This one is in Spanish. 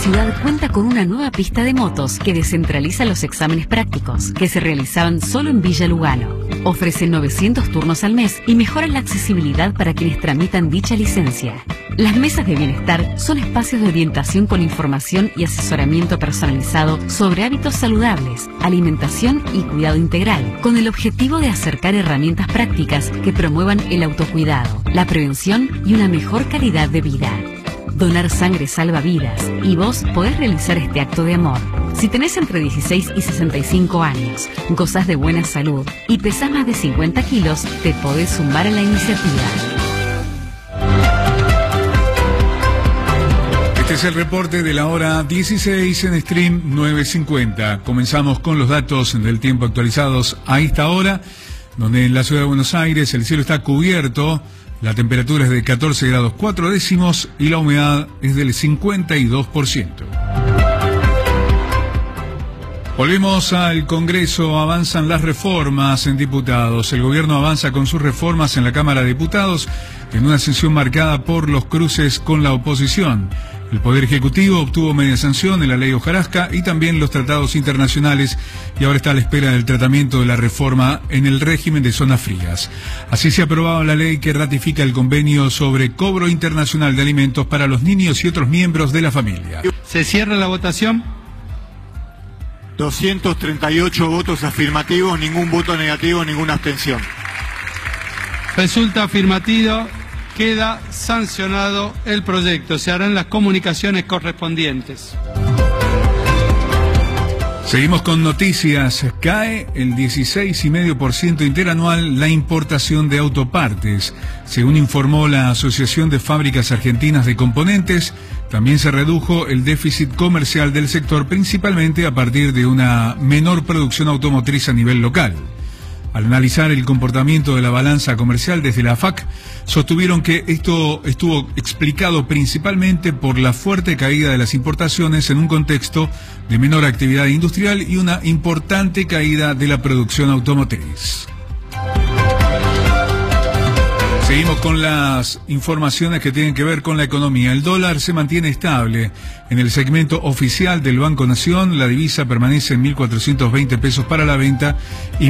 ciudad cuenta con una nueva pista de motos que descentraliza los exámenes prácticos que se realizaban solo en Villa Lugano. Ofrece 900 turnos al mes y mejora la accesibilidad para quienes tramitan dicha licencia. Las mesas de bienestar son espacios de orientación con información y asesoramiento personalizado sobre hábitos saludables, alimentación y cuidado integral, con el objetivo de acercar herramientas prácticas que promuevan el autocuidado, la prevención y una mejor calidad de vida. Donar sangre salva vidas y vos podés realizar este acto de amor. Si tenés entre 16 y 65 años, gozás de buena salud y pesás más de 50 kilos, te podés sumar a la iniciativa. Este es el reporte de la hora 16 en Stream 950. Comenzamos con los datos del tiempo actualizados a esta hora, donde en la ciudad de Buenos Aires el cielo está cubierto. La temperatura es de 14 grados 4 décimos y la humedad es del 52%. Volvemos al Congreso. Avanzan las reformas en diputados. El gobierno avanza con sus reformas en la Cámara de Diputados en una sesión marcada por los cruces con la oposición. El Poder Ejecutivo obtuvo media sanción en la ley Hojarasca y también los tratados internacionales, y ahora está a la espera del tratamiento de la reforma en el régimen de zonas frías. Así se ha aprobado la ley que ratifica el convenio sobre cobro internacional de alimentos para los niños y otros miembros de la familia. Se cierra la votación. 238 votos afirmativos, ningún voto negativo, ninguna abstención. Resulta afirmativo. Queda sancionado el proyecto. Se harán las comunicaciones correspondientes. Seguimos con noticias. Cae el 16,5% interanual la importación de autopartes. Según informó la Asociación de Fábricas Argentinas de Componentes, también se redujo el déficit comercial del sector, principalmente a partir de una menor producción automotriz a nivel local. Al analizar el comportamiento de la balanza comercial desde la AFAC, sostuvieron que esto estuvo explicado principalmente por la fuerte caída de las importaciones en un contexto de menor actividad industrial y una importante caída de la producción automotriz. Seguimos con las informaciones que tienen que ver con la economía. El dólar se mantiene estable. En el segmento oficial del Banco Nación, la divisa permanece en 1.420 pesos para la venta y